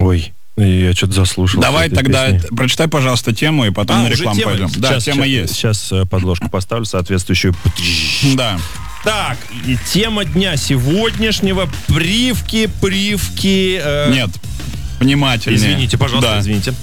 Ой, я что-то заслушался. Давай тогда прочитай, пожалуйста, тему, и потом на рекламу пойдем. Да, тема есть. Сейчас подложку поставлю, соответствующую. Да. Так, и тема дня сегодняшнего — привки. Нет, внимательнее. Извините, пожалуйста, да. Извините.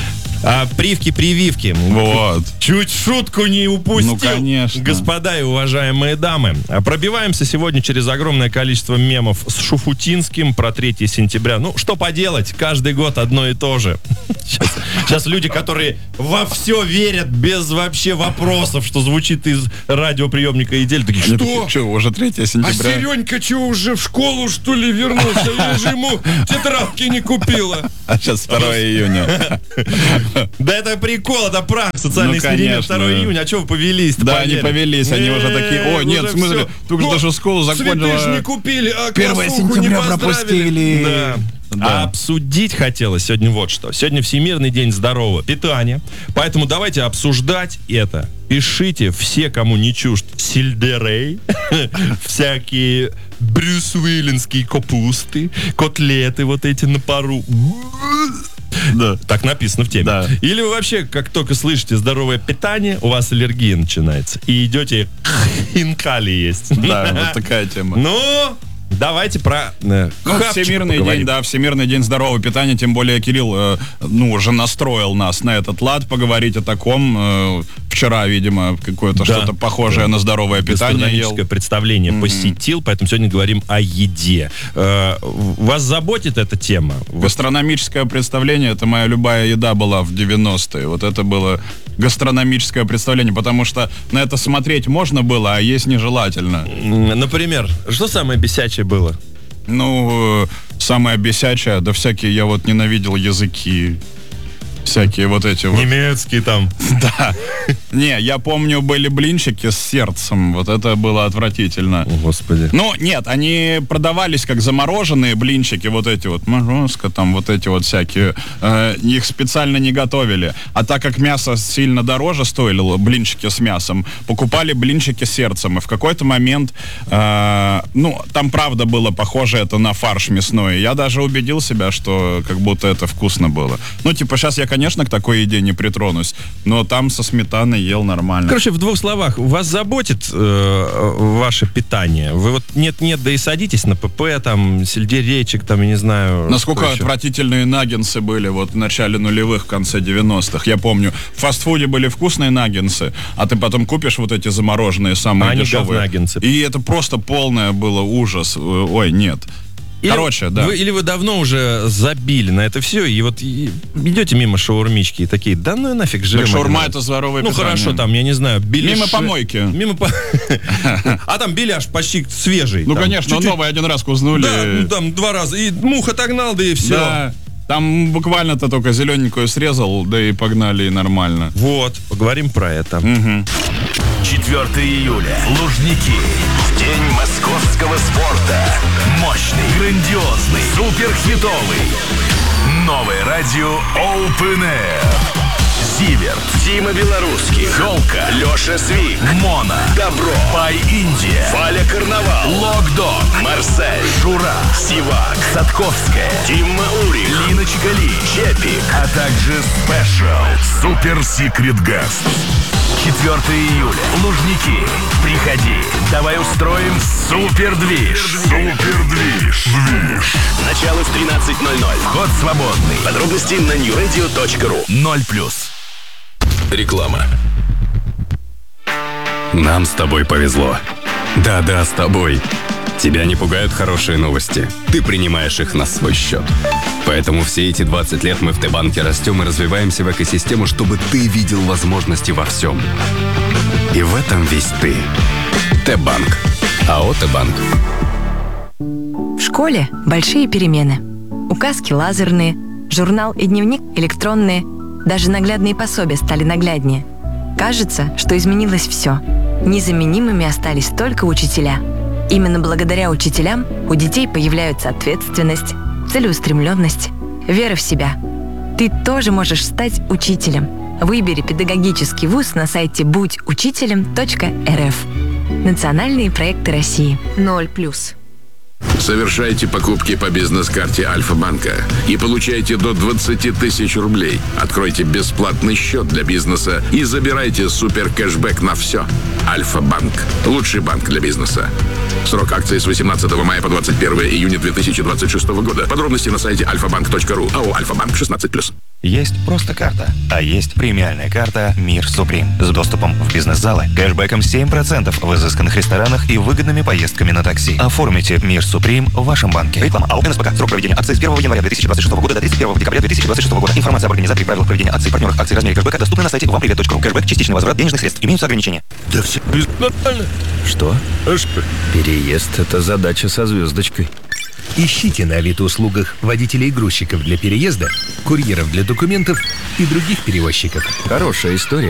Прививки. Вот. Чуть шутку не упустил. Ну, конечно. Господа и уважаемые дамы, пробиваемся сегодня через огромное количество мемов с Шуфутинским про 3 сентября. Ну, что поделать, каждый год одно и то же. Сейчас люди, которые во все верят без вообще вопросов, что звучит из радиоприемника и теле, такие, что? Уже 3 сентября? А Серенька что, уже в школу, что ли, вернулся? Я же ему тетрадки не купила. А сейчас 2 июня. Да это прикол, это пранк, социальный эксперимент, 2 июня, а что вы повелись? Да, они повелись, они уже такие, ой, нет, в смысле, только что школу закончила. Цветы ж не купили, а 1 сентября пропустили. Да. А обсудить хотелось сегодня вот что. Сегодня Всемирный день здорового питания, поэтому давайте обсуждать это. Пишите все, кому не чужд, сельдерей, всякие брюсвиллинские капусты, котлеты вот эти на пару. Да. Так написано в теме. Да. Или вы вообще, как только слышите здоровое питание, у вас аллергия начинается. И идете, хинкали есть. Да, вот такая тема. Ну, давайте про Всемирный день, да, Всемирный день здорового питания. Тем более Кирилл, уже настроил нас на этот лад поговорить о таком. Вчера, видимо, какое-то что-то похожее на здоровое питание гастрономическое представление посетил, поэтому сегодня говорим о еде. Вас заботит эта тема? Гастрономическое представление — это моя любая еда была в 90-е. Вот это было гастрономическое представление, потому что на это смотреть можно было, а есть нежелательно. Например, что самое бесячее было? Ну, самое бесячее, да всякие, я вот ненавидел языки. Всякие вот эти вот. Немецкие там. Да. Не, я помню, были блинчики с сердцем. Вот это было отвратительно. О, Господи. Ну, нет, они продавались как замороженные блинчики, вот эти вот, морозка, там вот эти вот всякие. Их специально не готовили. А так как мясо сильно дороже стоило, блинчики с мясом, покупали блинчики с сердцем. И в какой-то момент, там правда было похоже это на фарш мясной. Я даже убедил себя, что как будто это вкусно было. Ну, типа, сейчас я, конечно, к такой еде не притронусь, но там со сметаной ел нормально. Короче, в 2 словах, вас заботит ваше питание? Вы вот нет-нет, да и садитесь на ПП, там, сельдерейчик, там, я не знаю. Насколько отвратительные наггинсы были вот в начале нулевых, в конце 90-х. Я помню, в фастфуде были вкусные наггинсы, а ты потом купишь вот эти замороженные, самые дешевые. Говнаггинсы. И это просто полное было ужас. Ой, нет. Или вы давно уже забили на это все, и вот идете мимо шаурмички и такие, да ну и нафиг живем. Так шаурма — это здоровое питание. Ну хорошо, там, я не знаю, беляш. Мимо помойки. А там беляш почти свежий. Ну, конечно, новый один раз кузнули. Да, там 2 раза. И мух отогнал, да и все. Да. Там буквально-то только зелененькую срезал, да и погнали, и нормально. Вот, поговорим про это. 4 июля. Лужники. День московского спорта. Мощный, грандиозный, суперхитовый. Новое радио Open Air. Зиверт, Дима Белорусский, Золка, Леша Свик, Мона, Добро, Пай Индия, Валя Карнавал, Локдог, Марсель, Шура, Сивак, Садковская, Дима Урик, Лина Чикали, Чепик, а также спешл Супер Секрет Гест. 4 июля. Лужники. Приходи. Давай устроим супердвиж. Супердвиж. Начало в 13:00. Вход свободный. Подробности на newradio.ru. 0+. Реклама. Нам с тобой повезло. Да-да, с тобой. Тебя не пугают хорошие новости. Ты принимаешь их на свой счет. Поэтому все эти 20 лет мы в Т-банке растем и развиваемся в экосистему, чтобы ты видел возможности во всем. И в этом весь ты. Т-банк. АО «Т-банк». В школе большие перемены. Указки лазерные, журнал и дневник электронные. Даже наглядные пособия стали нагляднее. Кажется, что изменилось все. Незаменимыми остались только учителя. Именно благодаря учителям у детей появляются ответственность, целеустремленность, вера в себя. Ты тоже можешь стать учителем. Выбери педагогический вуз на сайте будьучителем.рф. Национальные проекты России. 0+. Совершайте покупки по бизнес-карте Альфа-банка и получайте до 20 тысяч рублей. Откройте бесплатный счет для бизнеса и забирайте супер кэшбэк на все. Альфа-банк. Лучший банк для бизнеса. Срок акции с 18 мая по 21 июня 2026 года. Подробности на сайте alfabank.ru. АО «Альфа-банк» 16+. Есть просто карта, а есть премиальная карта «Мир Суприм» с доступом в бизнес-залы, кэшбэком 7% в изысканных ресторанах и выгодными поездками на такси. Оформите «Мир Суприм» в вашем банке. Реклама АО «НСПК». Срок проведения акции с 1 января 2026 года до 31 декабря 2026 года. Информация об организаторе и правилах проведения акций, партнерах акций, размере кэшбэка доступны на сайте вампривет.ру. Кэшбэк – частичный возврат денежных средств. Имеются ограничения. Да все нормально. Что? Переезд – это задача со звездочкой. Ищите на Авито-услугах водителей и грузчиков для переезда, курьеров для документов и других перевозчиков. Хорошая история.